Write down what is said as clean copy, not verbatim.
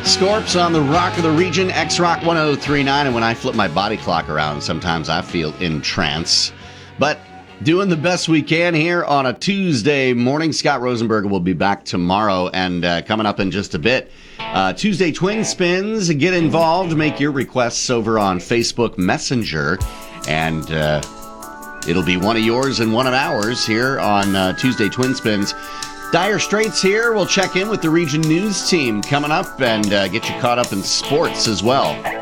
Scorps on the Rock of the Region, X-Rock 1039. And when I flip my body clock around, sometimes I feel in trance. But doing the best we can here on a Tuesday morning. Scott Rosenberg will be back tomorrow, and coming up in just a bit, Tuesday Twin Spins. Get involved. Make your requests over on Facebook Messenger. And it'll be one of yours and one of ours here on Tuesday Twin Spins. Dire Straits here. We'll check in with the Region News team coming up and get you caught up in sports as well.